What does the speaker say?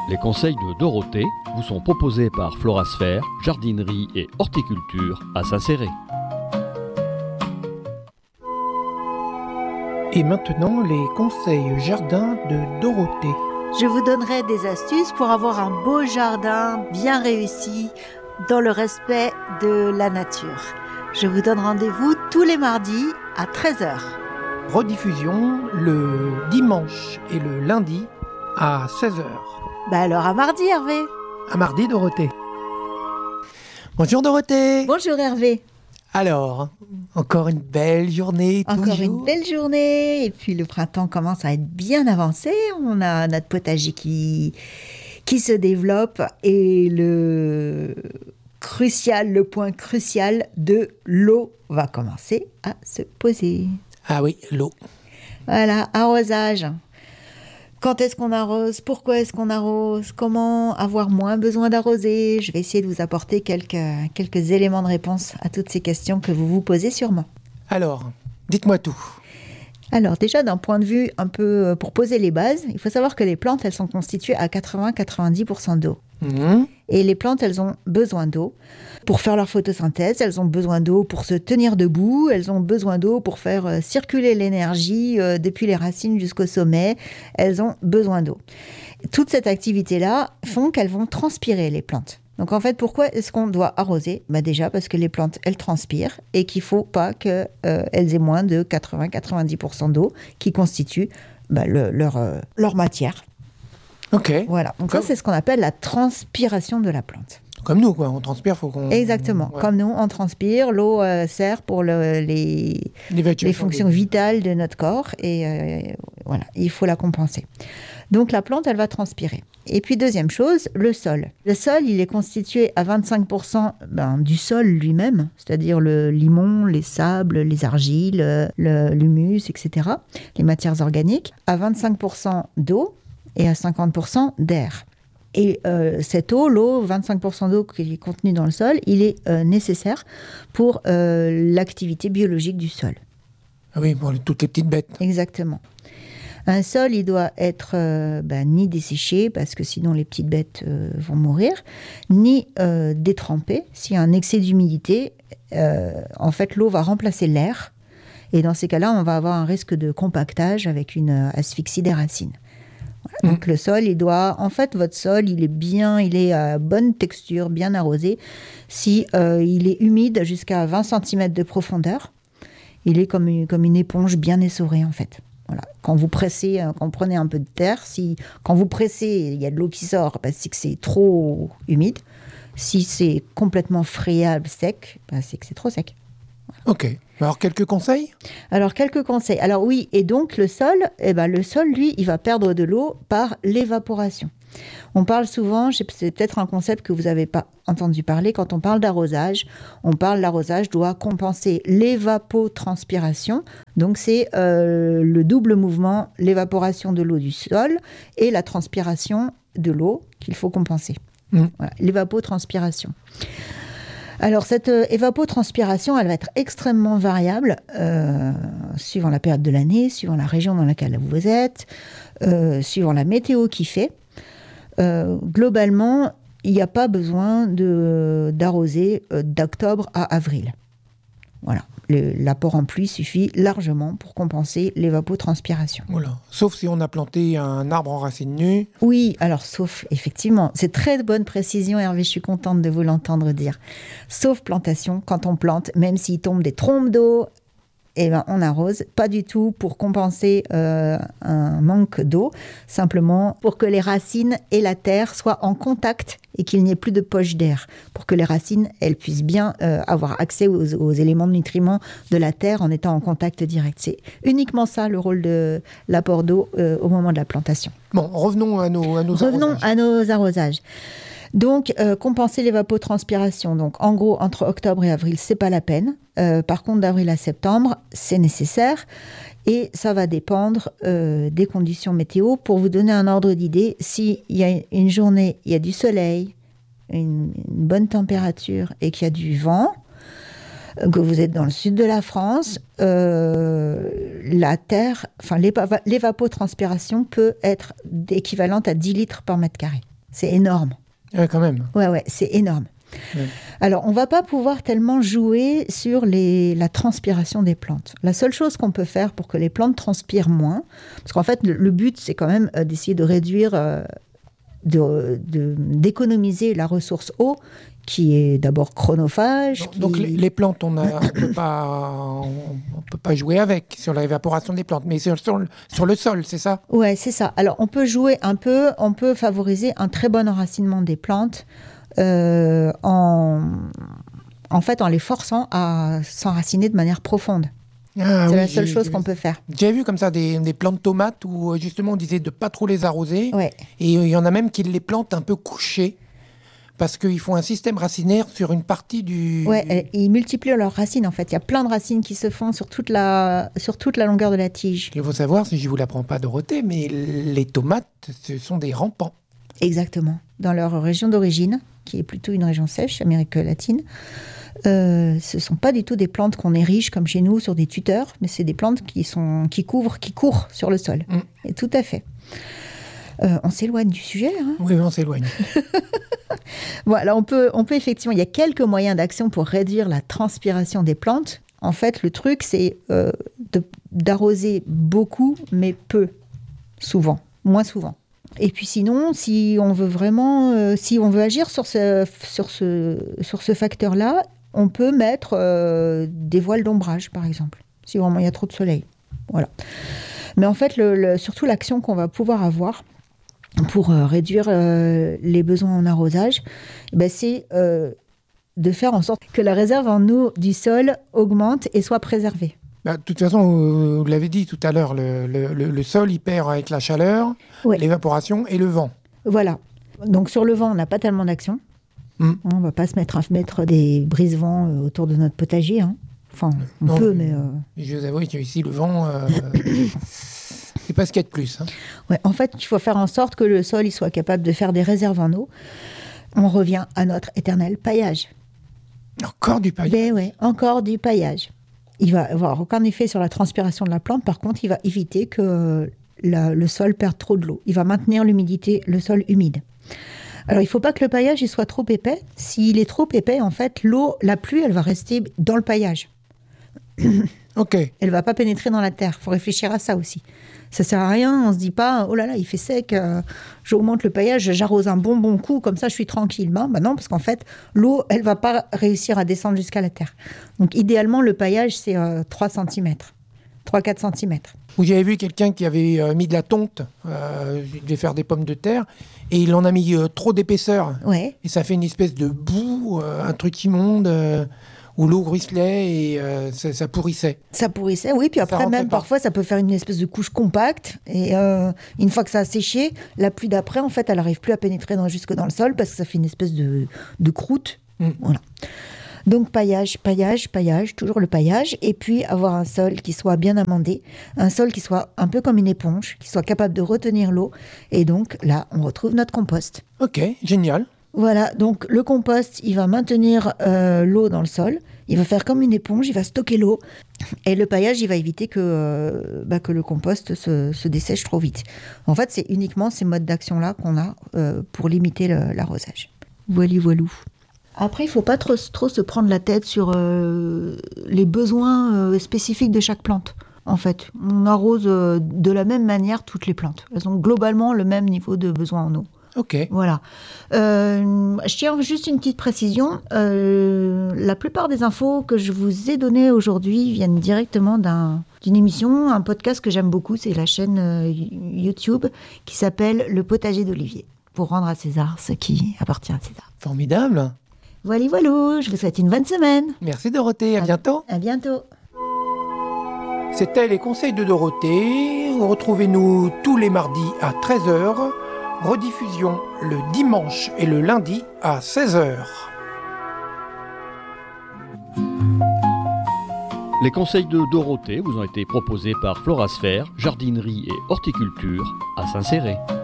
Les conseils de Dorothée vous sont proposés par Florasphère, jardinerie et horticulture à Saint-Céré. Et maintenant, les conseils jardin de Dorothée. Je vous donnerai des astuces pour avoir un beau jardin bien réussi dans le respect de la nature. Je vous donne rendez-vous tous les mardis à 13h. Rediffusion le dimanche et le lundi à 16h. Alors à mardi, Hervé. À mardi, Dorothée. Bonjour Dorothée. Bonjour Hervé. Alors, encore une belle journée. Encore une belle journée. Et puis le printemps commence à être bien avancé. On a notre potager qui se développe. Et le point crucial de l'eau va commencer à se poser. Ah oui, l'eau. Voilà, arrosage. Quand est-ce qu'on arrose? Pourquoi est-ce qu'on arrose? Comment avoir moins besoin d'arroser? Je vais essayer de vous apporter quelques éléments de réponse à toutes ces questions que vous vous posez sûrement. Alors, dites-moi tout. Alors déjà, d'un point de vue un peu pour poser les bases, il faut savoir que les plantes, elles sont constituées à 80-90% d'eau. Et les plantes, elles ont besoin d'eau pour faire leur photosynthèse, elles ont besoin d'eau pour se tenir debout, elles ont besoin d'eau pour faire circuler l'énergie depuis les racines jusqu'au sommet, elles ont besoin d'eau. Toute cette activité-là font qu'elles vont transpirer, les plantes. Donc en fait, pourquoi est-ce qu'on doit arroser ? Déjà parce que les plantes, elles transpirent et qu'il ne faut pas qu'elles aient moins de 80-90% d'eau qui constitue leur matière. Ok. Voilà, donc ça c'est ce qu'on appelle la transpiration de la plante. Comme nous, quoi. On transpire, faut qu'on... Exactement, ouais. Comme nous, on transpire, l'eau sert pour les fonctions vitales de notre corps et voilà, il faut la compenser. Donc la plante, elle va transpirer. Et puis deuxième chose, le sol. Le sol, il est constitué à 25% du sol lui-même, c'est-à-dire le limon, les sables, les argiles, l'humus, etc., les matières organiques, à 25% d'eau et à 50% d'air. Et cette eau, l'eau, 25% d'eau qui est contenue dans le sol, il est nécessaire pour l'activité biologique du sol. Ah oui, pour toutes les petites bêtes. Exactement. Un sol, il doit être ni desséché, parce que sinon les petites bêtes vont mourir, ni détrempé. S'il y a un excès d'humidité, en fait, l'eau va remplacer l'air. Et dans ces cas-là, on va avoir un risque de compactage avec une asphyxie des racines. Voilà. Donc le sol, votre sol, il est à bonne texture, bien arrosé. Si il est humide jusqu'à 20 cm de profondeur, il est comme une éponge bien essorée en fait. Voilà. Quand vous pressez, quand vous prenez un peu de terre, quand vous pressez, il y a de l'eau qui sort, c'est que c'est trop humide. Si c'est complètement friable, sec, c'est que c'est trop sec. Voilà. Ok. Alors, quelques conseils ? Alors oui, et donc le sol, lui, il va perdre de l'eau par l'évaporation. On parle souvent, c'est peut-être un concept que vous n'avez pas entendu parler, quand on parle d'arrosage, l'arrosage doit compenser l'évapotranspiration. Donc c'est le double mouvement, l'évaporation de l'eau du sol et la transpiration de l'eau qu'il faut compenser. Voilà, l'évapotranspiration. Alors, cette évapotranspiration, elle va être extrêmement variable suivant la période de l'année, suivant la région dans laquelle vous êtes, suivant la météo qu'il fait. Globalement, il n'y a pas besoin d'arroser d'octobre à avril. Voilà. L'apport en pluie suffit largement pour compenser l'évapotranspiration. Voilà. Sauf si on a planté un arbre en racines nues. Oui, alors sauf, effectivement, c'est très bonne précision, Hervé, je suis contente de vous l'entendre dire. Sauf plantation, quand on plante, même s'il tombe des trombes d'eau, on arrose, pas du tout pour compenser un manque d'eau, simplement pour que les racines et la terre soient en contact et qu'il n'y ait plus de poche d'air, pour que les racines, elles puissent bien avoir accès aux éléments de nutriments de la terre en étant en contact direct. C'est uniquement ça le rôle de l'apport d'eau au moment de la plantation. Bon, revenons à nos arrosages. Donc, compenser l'évapotranspiration. Donc, en gros, entre octobre et avril, c'est pas la peine. Par contre, d'avril à septembre, c'est nécessaire. Et ça va dépendre des conditions météo. Pour vous donner un ordre d'idée, s'il y a une journée, il y a du soleil, une bonne température et qu'il y a du vent, que vous êtes dans le sud de la France, la terre, l'évapotranspiration peut être équivalente à 10 litres par mètre carré. C'est énorme. Ouais, quand même. Ouais, c'est énorme. Ouais. Alors, on ne va pas pouvoir tellement jouer sur la transpiration des plantes. La seule chose qu'on peut faire pour que les plantes transpirent moins, parce qu'en fait, le but, c'est quand même d'essayer de réduire, d'économiser la ressource eau, qui est d'abord chronophage. Donc les plantes, on peut pas jouer avec sur l'évaporation des plantes, mais sur le sol, c'est ça? Ouais, c'est ça. Alors, on peut jouer un peu, on peut favoriser un très bon enracinement des plantes en les forçant à s'enraciner de manière profonde. Ah, c'est oui, la seule chose qu'on peut faire. J'ai vu comme ça des plants de tomates où justement on disait de pas trop les arroser. Ouais. Et il y en a même qui les plantent un peu couchés parce qu'ils font un système racinaire sur une partie du... Ouais, ils multiplient leurs racines en fait. Il y a plein de racines qui se font sur toute la longueur de la tige. Il faut savoir, si je ne vous l'apprends pas Dorothée, mais les tomates, ce sont des rampants. Exactement. Dans leur région d'origine, qui est plutôt une région sèche, Amérique latine, ce ne sont pas du tout des plantes qu'on érige comme chez nous sur des tuteurs, mais c'est des plantes qui courent sur le sol. Et tout à fait. On s'éloigne du sujet, là. Hein. Oui, on s'éloigne. Voilà, on peut effectivement, il y a quelques moyens d'action pour réduire la transpiration des plantes. En fait, le truc, c'est d'arroser beaucoup, mais peu, moins souvent. Et puis sinon, si on veut vraiment, si on veut agir sur ce facteur-là, on peut mettre des voiles d'ombrage, par exemple, si vraiment il y a trop de soleil. Voilà. Mais en fait, surtout l'action qu'on va pouvoir avoir pour réduire les besoins en arrosage, c'est de faire en sorte que la réserve en eau du sol augmente et soit préservée. De toute façon, vous l'avez dit tout à l'heure, le sol, il perd avec la chaleur, l'évaporation et le vent. Voilà. Donc sur le vent, on n'a pas tellement d'action. On ne va pas se mettre à mettre des brise-vents autour de notre potager. Hein. Enfin, on peut, mais... Je vous avoue qu'ici, le vent, c'est pas ce qu'il y a de plus. Hein. Ouais, en fait, il faut faire en sorte que le sol il soit capable de faire des réserves en eau. On revient à notre éternel paillage. Encore du paillage? Ben ouais, encore du paillage. Il va avoir aucun effet sur la transpiration de la plante. Par contre, il va éviter que le sol perde trop de l'eau. Il va maintenir l'humidité, le sol humide. Alors, il ne faut pas que le paillage il soit trop épais. S'il est trop épais, en fait, la pluie, elle va rester dans le paillage. Ok. Elle ne va pas pénétrer dans la terre. Il faut réfléchir à ça aussi. Ça ne sert à rien. On ne se dit pas, oh là là, il fait sec, j'augmente le paillage, j'arrose un bon coup, comme ça je suis tranquille. Ben non, parce qu'en fait, l'eau, elle ne va pas réussir à descendre jusqu'à la terre. Donc, idéalement, le paillage, c'est 3 cm. 3-4 cm. J'avais vu quelqu'un qui avait mis de la tonte, il devait faire des pommes de terre, et il en a mis trop d'épaisseur. Ouais. Et ça fait une espèce de boue, un truc immonde, où l'eau ruisselait et ça pourrissait. Ça pourrissait, oui. Puis après, même parfois, ça peut faire une espèce de couche compacte. Et une fois que ça a séché, la pluie d'après, en fait, elle n'arrive plus à pénétrer jusque dans le sol parce que ça fait une espèce de croûte. Voilà. Donc paillage, toujours le paillage. Et puis avoir un sol qui soit bien amendé, un sol qui soit un peu comme une éponge, qui soit capable de retenir l'eau. Et donc là, on retrouve notre compost. Ok, génial. Voilà, donc le compost, il va maintenir l'eau dans le sol. Il va faire comme une éponge, il va stocker l'eau. Et le paillage, il va éviter que le compost se dessèche trop vite. En fait, c'est uniquement ces modes d'action-là qu'on a pour limiter l'arrosage. Voilou. Après, il ne faut pas trop se prendre la tête sur les besoins spécifiques de chaque plante. En fait, on arrose de la même manière toutes les plantes. Elles ont globalement le même niveau de besoin en eau. Ok. Voilà. Je tiens juste une petite précision. La plupart des infos que je vous ai données aujourd'hui viennent directement d'une émission, un podcast que j'aime beaucoup. C'est la chaîne YouTube qui s'appelle Le Potager d'Olivier. Pour rendre à César ce qui appartient à César. Formidable. Voilà, je vous souhaite une bonne semaine. Merci Dorothée, à bientôt. À bientôt. C'était les conseils de Dorothée. Retrouvez-nous tous les mardis à 13h. Rediffusion le dimanche et le lundi à 16h. Les conseils de Dorothée vous ont été proposés par Florasphère, jardinerie et horticulture à Saint-Céré.